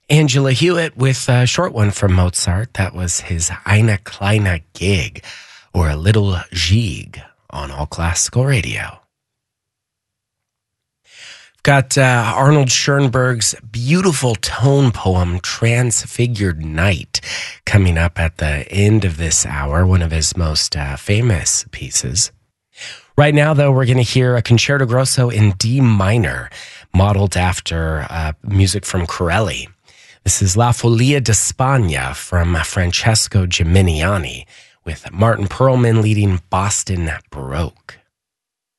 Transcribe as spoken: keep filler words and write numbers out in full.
Angela Hewitt with a short one from Mozart. That was his Eine kleine Gig, or a little jig, on All Classical Radio. We've got uh, Arnold Schoenberg's beautiful tone poem, Transfigured Night, coming up at the end of this hour, one of his most uh, famous pieces. Right now, though, we're going to hear a Concerto Grosso in D minor, modeled after uh, music from Corelli. This is La Folia di Spagna from Francesco Geminiani, with Martin Perlman leading Boston Baroque.